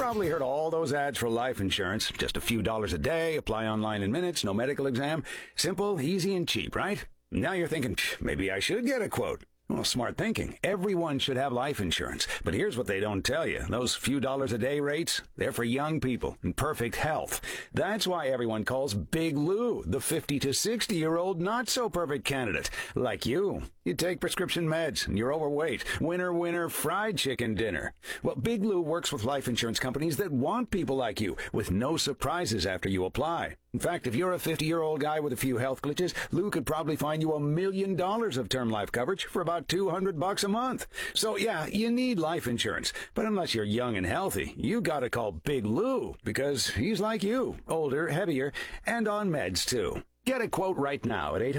probably heard all those ads for life insurance. Just a few dollars a day, apply online in minutes, no medical exam. Simple, easy, and cheap, right? Now you're thinking, maybe I should get a quote. Well, smart thinking. Everyone should have life insurance. But here's what they don't tell you. Those few dollars a day rates, they're for young people in perfect health. That's why everyone calls Big Lou the 50 to 60-year-old not-so-perfect candidate. Like you. You take prescription meds, and you're overweight. Winner, fried chicken dinner. Well, Big Lou works with life insurance companies that want people like you, with no surprises after you apply. In fact, if you're a 50-year-old guy with a few health glitches, Lou could probably find you $1 million of term life coverage for about $200 a month. So yeah, you need life insurance. But unless you're young and healthy, you gotta call Big Lou, because he's like you, older, heavier, and on meds too. Get a quote right now at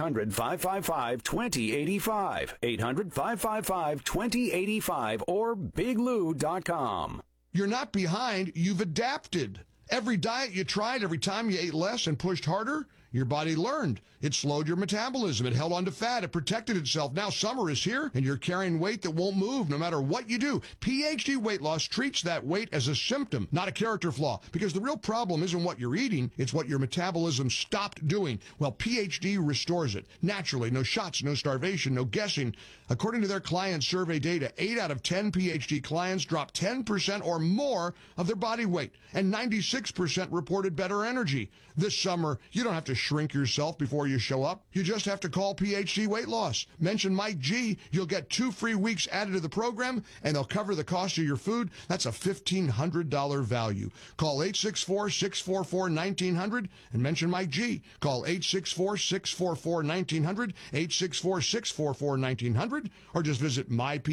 800-555-2085, 800-555-2085, or biglou.com. You're not behind, you've adapted. Every diet you tried, every time you ate less and pushed harder, your body learned. It slowed your metabolism. It held on to fat. It protected itself. Now summer is here, and you're carrying weight that won't move no matter what you do. PhD Weight Loss treats that weight as a symptom, not a character flaw, because the real problem isn't what you're eating, it's what your metabolism stopped doing. Well, PhD restores it. Naturally, no shots, no starvation, no guessing. According to their client survey data, 8 out of 10 PhD clients dropped 10% or more of their body weight, and 96% reported better energy. This summer, you don't have to shrink yourself before you show up. You just have to call PhD Weight Loss. Mention Mike G. You'll get 2 free weeks added to the program, and they'll cover the cost of your food. That's a $1,500 value. Call 864-644-1900 and mention Mike G. Call 864-644-1900, 864-644-1900, or just visit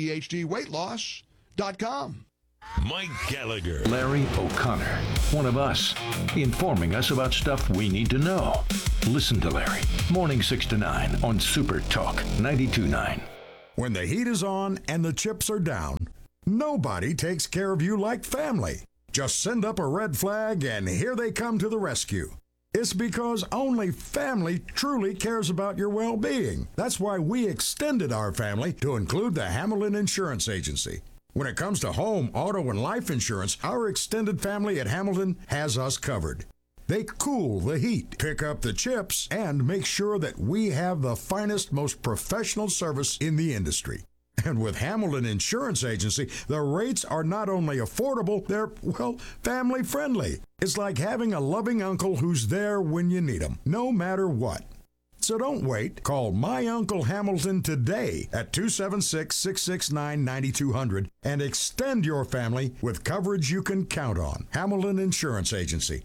myphdweightloss.com. Mike Gallagher. Larry O'Connor, one of us, informing us about stuff we need to know. Listen to Larry, morning 6 to 9 on Super Talk 92.9. When the heat is on and the chips are down, nobody takes care of you like family. Just send up a red flag and here they come to the rescue. It's because only family truly cares about your well-being. That's why we extended our family to include the Hamilton Insurance Agency. When it comes to home, auto, and life insurance, our extended family at Hamilton has us covered. They cool the heat, pick up the chips, and make sure that we have the finest, most professional service in the industry. And with Hamilton Insurance Agency, the rates are not only affordable, they're, well, family-friendly. It's like having a loving uncle who's there when you need him, no matter what. So don't wait. Call My Uncle Hamilton today at 276-669-9200 and extend your family with coverage you can count on. Hamilton Insurance Agency,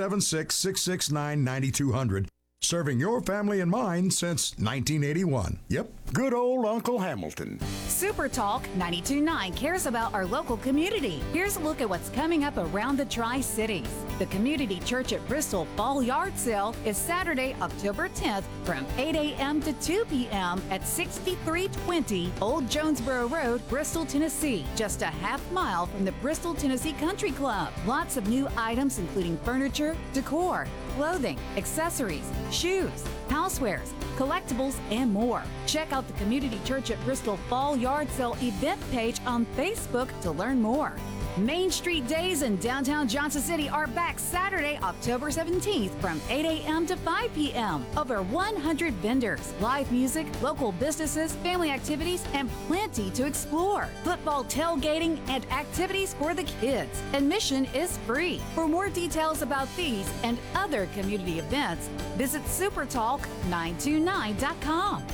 276-669-9200. Serving your family and mine since 1981. Yep, good old Uncle Hamilton. Super Talk 92.9 cares about our local community. Here's a look at what's coming up around the Tri-Cities. The Community Church at Bristol Fall Yard Sale is Saturday, October 10th from 8 a.m. to 2 p.m. at 6320 Old Jonesboro Road, Bristol, Tennessee, just a half mile from the Bristol, Tennessee Country Club. Lots of new items including furniture, decor, clothing, accessories, shoes, housewares, collectibles, and more. Check out the Community Church at Bristol Fall Yard Sale event page on Facebook to learn more. Main Street Days in downtown Johnson City are back Saturday, October 17th from 8 a.m. to 5 p.m. Over 100 vendors, live music, local businesses, family activities, and plenty to explore. Football tailgating and activities for the kids. Admission is free. For more details about these and other community events, visit supertalk929.com.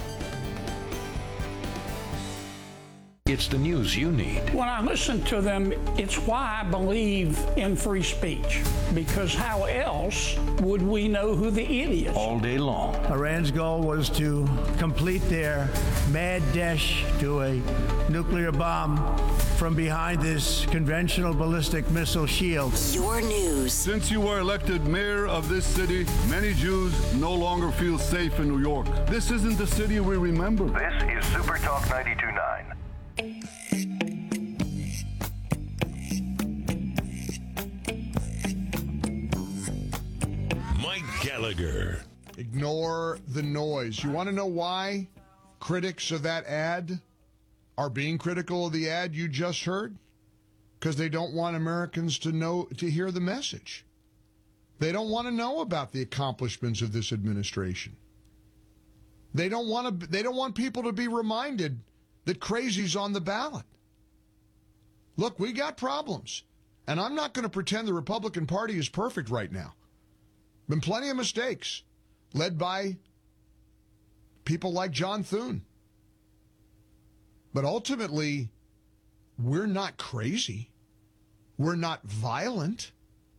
It's the news you need. When I listen to them, it's why I believe in free speech. Because how else would we know who the idiot is? All day long. Iran's goal was to complete their mad dash to a nuclear bomb from behind this conventional ballistic missile shield. Your news. Since you were elected mayor of this city, many Jews no longer feel safe in New York. This isn't the city we remember. This is Super Talk 92.9. Mike Gallagher. Ignore the noise. You want to know why critics of that ad are being critical of the ad you just heard? because they don't want Americans to hear the message. They don't want to know about the accomplishments of this administration. They don't want people to be reminded that crazy's on the ballot. Look, we got problems, and I'm not going to pretend the Republican Party is perfect right now. Been plenty of mistakes, led by people like John Thune. But ultimately, we're not crazy. We're not violent.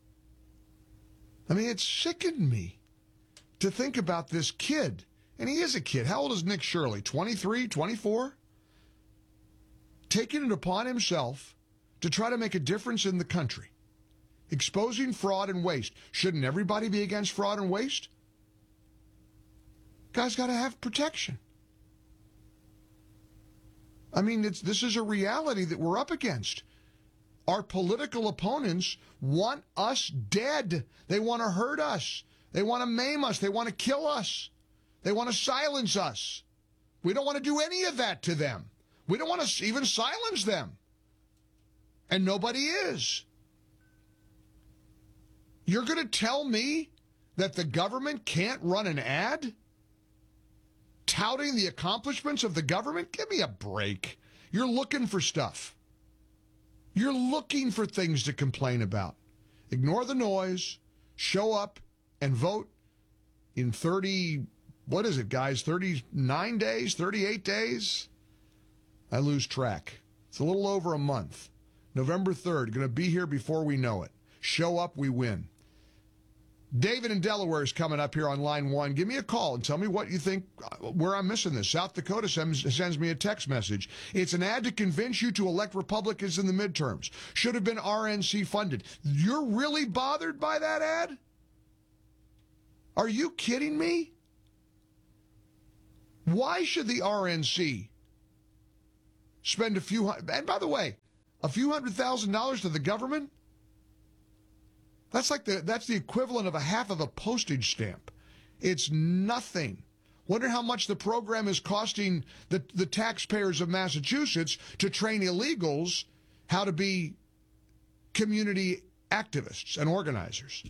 I mean, it sickened me to think about this kid. And he is a kid. How old is Nick Shirley? 23, 24? Taking it upon himself to try to make a difference in the country. Exposing fraud and waste. Shouldn't everybody be against fraud and waste? Guy's got to have protection. I mean, this is a reality that we're up against. Our political opponents want us dead. They want to hurt us. They want to maim us. They want to kill us. They want to silence us. We don't want to do any of that to them. We don't want to even silence them. And nobody is. You're going to tell me that the government can't run an ad touting the accomplishments of the government? Give me a break. You're looking for stuff. You're looking for things to complain about. Ignore the noise, show up, and vote in 30, what is it, guys, 39 days, 38 days? I lose track. It's a little over a month. November 3rd, going to be here before we know it. Show up, we win. David in Delaware is coming up here on line 1. Give me a call and tell me what you think, where I'm missing this. South Dakota sends me a text message. It's an ad to convince you to elect Republicans in the midterms. Should have been RNC funded. You're really bothered by that ad? Are you kidding me? Why should the RNC spend a few, and by the way, a few $100,000 to the government? That's the equivalent of a half of a postage stamp. It's nothing. Wonder how much the program is costing the taxpayers of Massachusetts to train illegals how to be community activists and organizers.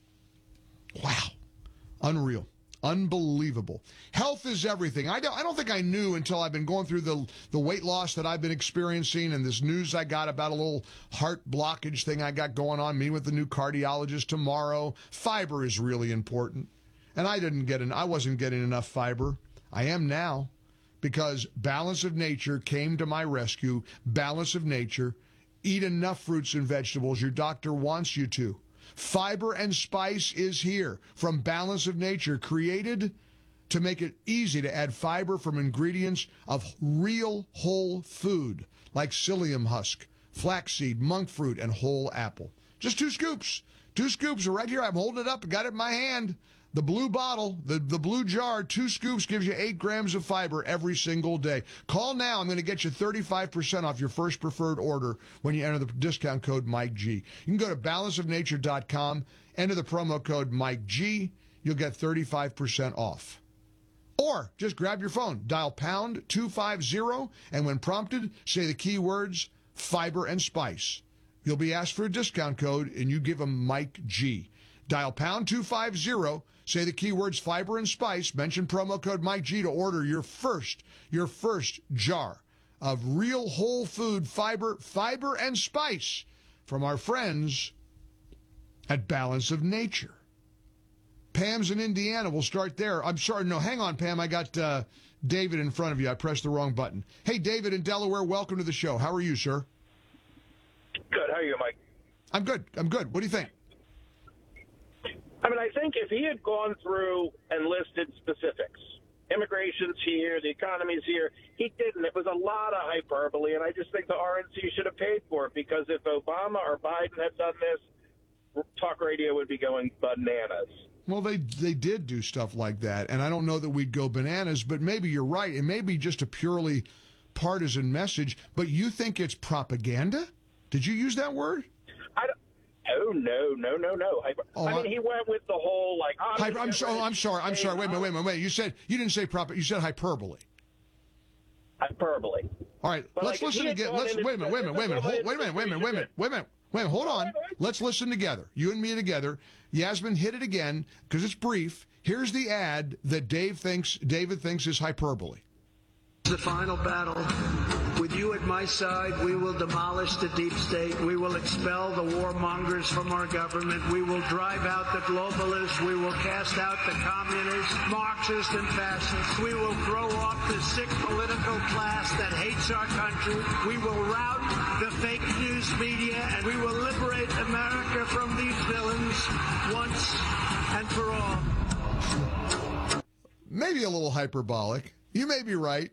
Wow. Unreal. Unbelievable. Health is everything. I don't think I knew until I've been going through the weight loss that I've been experiencing and this news I got about a little heart blockage thing I got going on, meeting with the new cardiologist tomorrow. Fiber is really important. And I wasn't getting enough fiber. I am now, because Balance of Nature came to my rescue. Balance of Nature. Eat enough fruits and vegetables. Your doctor wants you to. Fiber and Spice is here from Balance of Nature, created to make it easy to add fiber from ingredients of real whole food, like psyllium husk, flaxseed, monk fruit, and whole apple. Just 2 scoops. 2 scoops are right here. I'm holding it up. I got it in my hand. The blue bottle, the blue jar, 2 scoops gives you 8 grams of fiber every single day. Call now. I'm going to get you 35% off your first preferred order when you enter the discount code Mike G. You can go to balanceofnature.com, enter the promo code Mike G. You'll get 35% off. Or just grab your phone, dial pound 250, and when prompted, say the keywords fiber and spice. You'll be asked for a discount code, and you give them Mike G. Dial pound 250, say the keywords fiber and spice, mention promo code Mike G to order your first jar of real whole food fiber and spice from our friends at Balance of Nature. Pam's in Indiana. We'll start there. I'm sorry. No, hang on, Pam. I got David in front of you. I pressed the wrong button. Hey, David in Delaware, welcome to the show. How are you, sir? Good. How are you, Mike? I'm good. What do you think? I mean, I think if he had gone through and listed specifics, immigration's here, the economy's here, he didn't. It was a lot of hyperbole, and I just think the RNC should have paid for it, because if Obama or Biden had done this, talk radio would be going bananas. Well, they did do stuff like that, and I don't know that we'd go bananas, but maybe you're right. It may be just a purely partisan message, but you think it's propaganda? Did you use that word? Oh, no. I mean, he went with the whole, like... I'm sorry. Wait a minute. You didn't say you said hyperbole. Hyperbole. All right, But let's listen again. Wait a minute. Hold on. Let's listen together. You and me together. Yasmin, hit it again because it's brief. Here's the ad that David thinks is hyperbole. The final battle. With you at my side, we will demolish the deep state. We will expel the warmongers from our government. We will drive out the globalists. We will cast out the communists, Marxists, and fascists. We will throw off the sick political class that hates our country. We will rout the fake news media, and we will liberate America from these villains once and for all. Maybe a little hyperbolic. You may be right.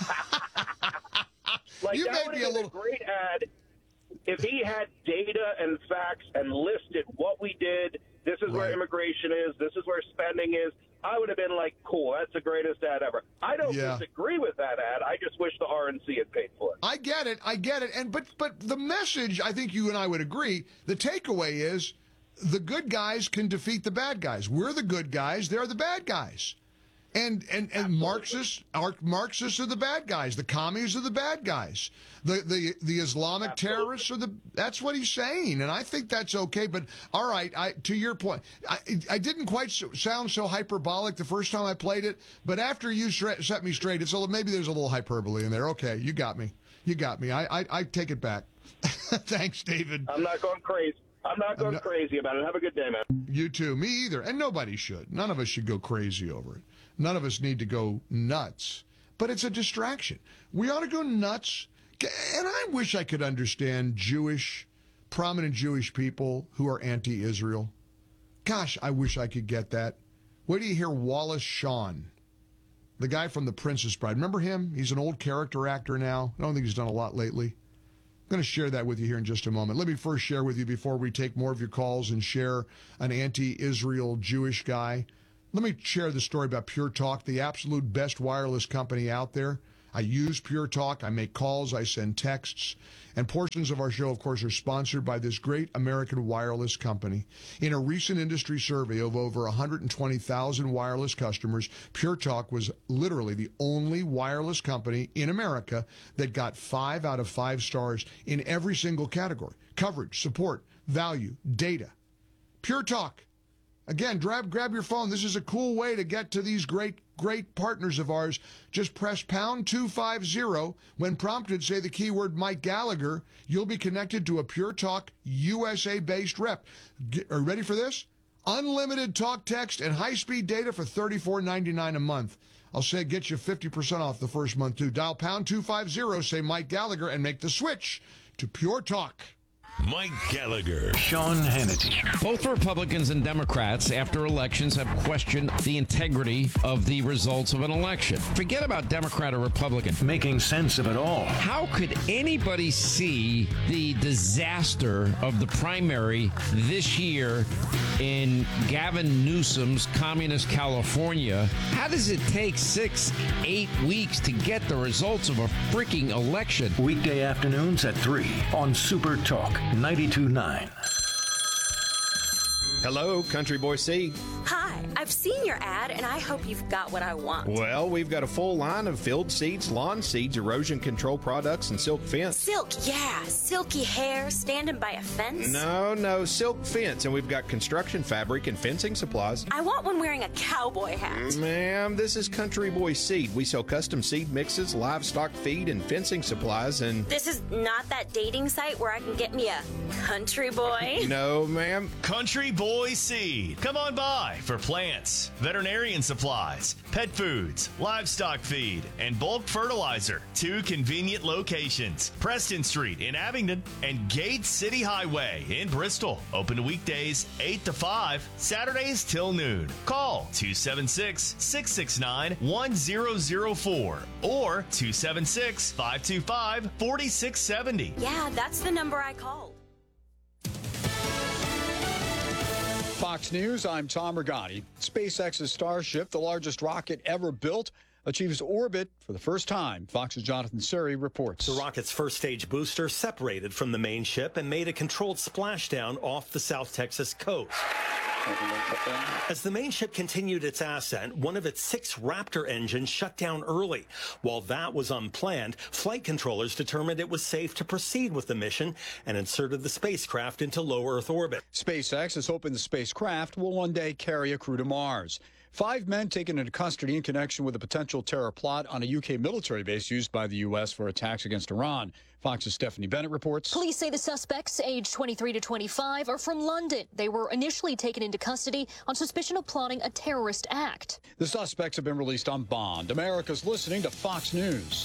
You that would have been a great ad if he had data and facts and listed what we did. This is where immigration is. This is where spending is. I would have been like, cool, that's the greatest ad ever. I don't disagree with that ad. I just wish the RNC had paid for it. I get it. And but the message, I think you and I would agree, the takeaway is the good guys can defeat the bad guys. We're the good guys. They're the bad guys. And Marxists are the bad guys. The commies are the bad guys. The Islamic terrorists are that's what he's saying. And I think that's okay. But all right, to your point, I didn't quite sound so hyperbolic the first time I played it. But after you set me straight, maybe there's a little hyperbole in there. Okay, you got me. I take it back. Thanks, David. I'm not going crazy. I'm not going crazy about it. Have a good day, man. You too. Me either. And nobody should. None of us should go crazy over it. None of us need to go nuts. But it's a distraction. We ought to go nuts. And I wish I could understand prominent Jewish people who are anti-Israel. Gosh, I wish I could get that. Where do you hear Wallace Shawn? The guy from The Princess Bride. Remember him? He's an old character actor now. I don't think he's done a lot lately. I'm going to share that with you here in just a moment. Let me first share with you before we take more of your calls and share an anti-Israel Jewish guy. Let me share the story about Pure Talk, the absolute best wireless company out there. I use Pure Talk. I make calls. I send texts. And portions of our show, of course, are sponsored by this great American wireless company. In a recent industry survey of over 120,000 wireless customers, Pure Talk was literally the only wireless company in America that got 5 out of 5 stars in every single category: coverage, support, value, data. Pure Talk. Again, grab your phone. This is a cool way to get to these great partners of ours. Just press pound 250. When prompted, say the keyword Mike Gallagher. You'll be connected to a Pure Talk USA-based rep. Are you ready for this? Unlimited talk, text, and high-speed data for $34.99 a month. I'll say get you 50% off the first month, too. Dial pound 250, say Mike Gallagher, and make the switch to Pure Talk. Mike Gallagher. Sean Hannity. Both Republicans and Democrats, after elections, have questioned the integrity of the results of an election. Forget about Democrat or Republican. Making sense of it all. How could anybody see the disaster of the primary this year in Gavin Newsom's communist California? How does it take 6-8 weeks to get the results of a freaking election? Weekday afternoons at 3 on Super Talk 92.9. Hello, Country Boy C. Hi, I've seen your ad, and I hope you've got what I want. Well, we've got a full line of field seeds, lawn seeds, erosion control products, and silk fence. Silk, yeah. Silky hair, standing by a fence. No, silk fence, and we've got construction fabric and fencing supplies. I want one wearing a cowboy hat. Ma'am, this is Country Boy Seed. We sell custom seed mixes, livestock feed, and fencing supplies, and... This is not that dating site where I can get me a country boy? No, ma'am. Country Boy Seed. Come on by for plants, veterinarian supplies, pet foods, livestock feed, and bulk fertilizer. 2 convenient locations: Preston Street in Abingdon and Gate City Highway in Bristol. Open weekdays 8 to 5, Saturdays till noon. Call 276-669-1004 or 276-525-4670. Yeah, that's the number I called. Fox News, I'm Tom Regani. SpaceX's Starship, the largest rocket ever built, achieves orbit for the first time. Fox's Jonathan Surrey reports. The rocket's first stage booster separated from the main ship and made a controlled splashdown off the South Texas coast. As the main ship continued its ascent, one of its 6 Raptor engines shut down early. While that was unplanned, flight controllers determined it was safe to proceed with the mission and inserted the spacecraft into low Earth orbit. SpaceX is hoping the spacecraft will one day carry a crew to Mars. 5 men taken into custody in connection with a potential terror plot on a UK military base used by the U.S. for attacks against Iran. Fox's Stephanie Bennett reports. Police say the suspects, aged 23 to 25, are from London. They were initially taken into custody on suspicion of plotting a terrorist act. The suspects have been released on bond. America's listening to Fox News.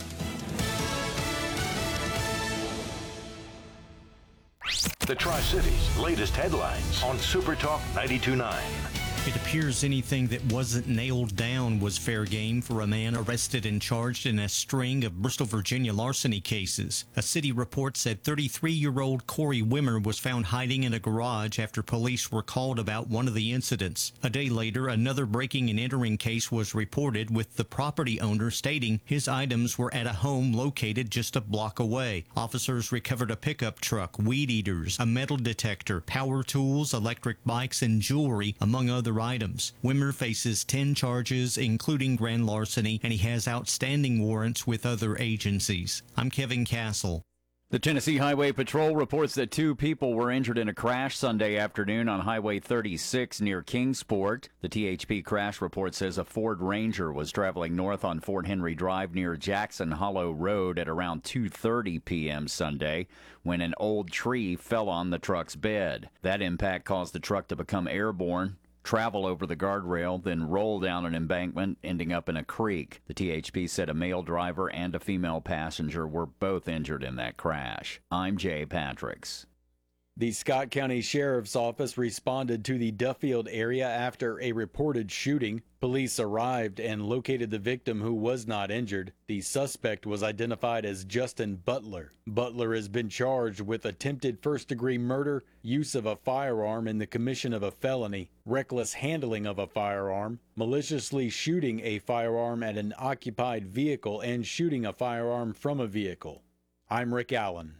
The Tri-Cities' latest headlines on Super Talk 92.9. It appears anything that wasn't nailed down was fair game for a man arrested and charged in a string of Bristol, Virginia larceny cases. A city report said 33-year-old Corey Wimmer was found hiding in a garage after police were called about one of the incidents. A day later, another breaking and entering case was reported, with the property owner stating his items were at a home located just a block away. Officers recovered a pickup truck, weed eaters, a metal detector, power tools, electric bikes, and jewelry, among other items. Wimmer faces 10 charges, including grand larceny, and he has outstanding warrants with other agencies. I'm Kevin Castle. The Tennessee Highway Patrol reports that 2 people were injured in a crash Sunday afternoon on Highway 36 near Kingsport. The THP crash report says a Ford Ranger was traveling north on Fort Henry Drive near Jackson Hollow Road at around 2:30 p.m. Sunday when an old tree fell on the truck's bed. That impact caused the truck to become airborne, travel over the guardrail, then roll down an embankment, ending up in a creek. The THP said a male driver and a female passenger were both injured in that crash. I'm Jay Patricks. The Scott County Sheriff's Office responded to the Duffield area after a reported shooting. Police arrived and located the victim, who was not injured. The suspect was identified as Justin Butler. Butler has been charged with attempted first-degree murder, use of a firearm in the commission of a felony, reckless handling of a firearm, maliciously shooting a firearm at an occupied vehicle, and shooting a firearm from a vehicle. I'm Rick Allen.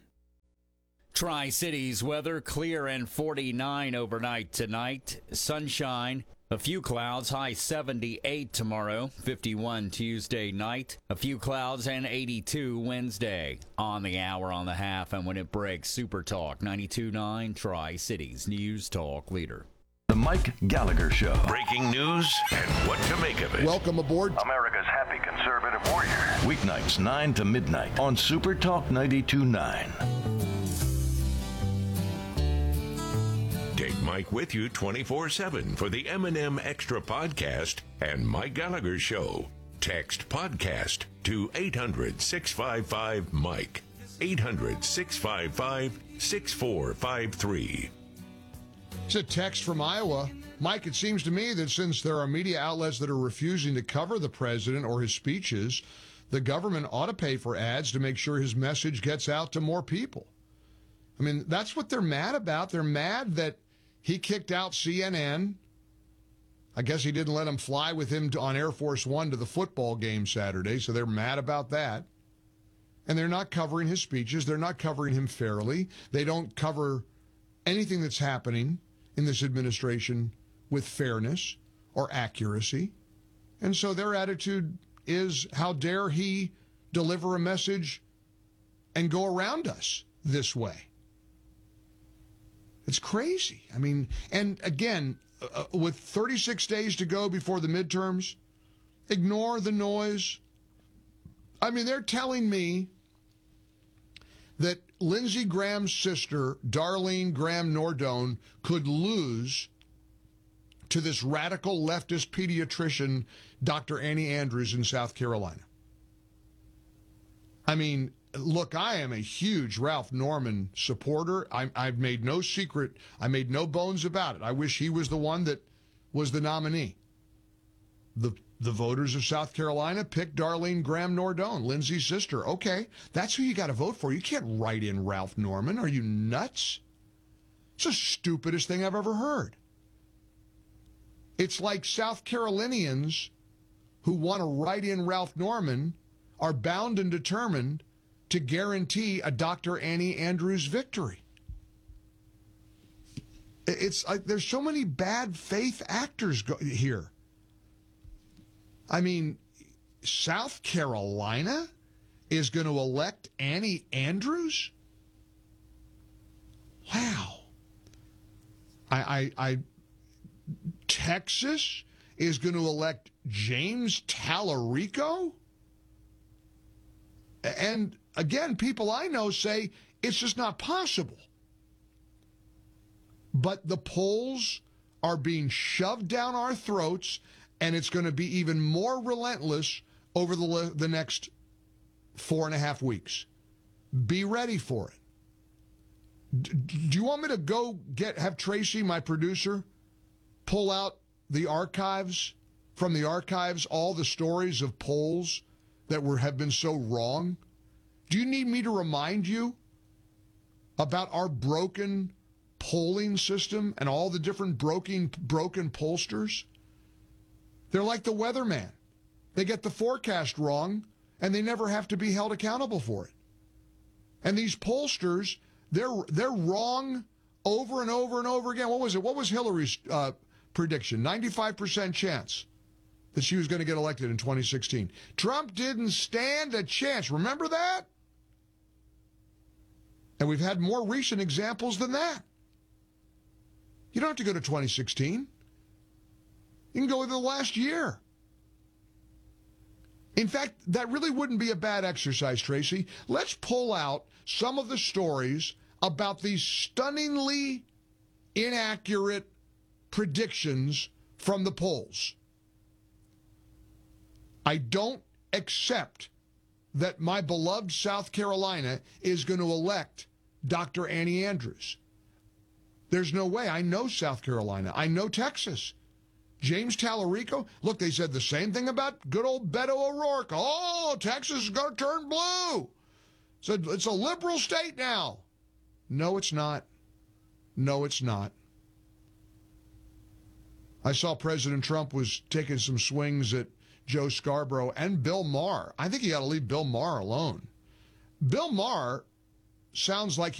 Tri-Cities weather, clear and 49 overnight tonight. Sunshine, a few clouds, high 78 tomorrow, 51 Tuesday night. A few clouds and 82 Wednesday. On the hour, on the half, and when it breaks, Super Talk 92.9, Tri-Cities News Talk Leader. The Mike Gallagher Show. Breaking news and what to make of it. Welcome aboard. America's happy conservative warrior. Weeknights 9 to midnight on Super Talk 92.9. Take Mike with you 24/7 for the M&M Extra Podcast and Mike Gallagher Show. Text podcast to 800-655-MIKE. 800-655-6453. It's a text from Iowa. Mike, it seems to me that since there are media outlets that are refusing to cover the president or his speeches, the government ought to pay for ads to make sure his message gets out to more people. I mean, that's what they're mad about. They're mad that he kicked out CNN. I guess he didn't let him fly with him on Air Force One to the football game Saturday, so they're mad about that. And they're not covering his speeches. They're not covering him fairly. They don't cover anything that's happening in this administration with fairness or accuracy. And so their attitude is, how dare he deliver a message and go around us this way? It's crazy. I mean, and again, with 36 days to go before the midterms, ignore the noise. I mean, they're telling me that Lindsey Graham's sister, Darlene Graham Nordone, could lose to this radical leftist pediatrician, Dr. Annie Andrews in South Carolina. I mean, look, I am a huge Ralph Norman supporter. I've made no secret. I made no bones about it. I wish he was the one that was the nominee. The voters of South Carolina picked Darlene Graham Nordone, Lindsey's sister. Okay, that's who you got to vote for. You can't write in Ralph Norman. Are you nuts? It's the stupidest thing I've ever heard. It's like South Carolinians who want to write in Ralph Norman are bound and determined to guarantee a Dr. Annie Andrews victory. It's like there's so many bad faith actors here. I mean, South Carolina is going to elect Annie Andrews? Wow. Texas is going to elect James Tallarico? And again, people I know say it's just not possible. But the polls are being shoved down our throats, and it's going to be even more relentless over the next 4.5 weeks. Be ready for it. Do you want me to go have Tracy, my producer, pull out the archives, from the archives, all the stories of polls that have been so wrong? Do you need me to remind you about our broken polling system and all the different broken pollsters? They're like the weatherman. They get the forecast wrong, and they never have to be held accountable for it. And these pollsters, they're wrong over and over and over again. What was it? What was Hillary's prediction? 95% chance that she was going to get elected in 2016. Trump didn't stand a chance. Remember that? And we've had more recent examples than that. You don't have to go to 2016. You can go to the last year. In fact, that really wouldn't be a bad exercise, Tracy. Let's pull out some of the stories about these stunningly inaccurate predictions from the polls. I don't accept that my beloved South Carolina is going to elect Dr. Annie Andrews. There's no way. I know South Carolina. I know Texas. James Tallarico. Look, they said the same thing about good old Beto O'Rourke. Oh, Texas is going to turn blue. So it's a liberal state now. No, it's not. No, it's not. I saw President Trump was taking some swings at Joe Scarborough and Bill Maher. I think you got to leave Bill Maher alone. Bill Maher sounds like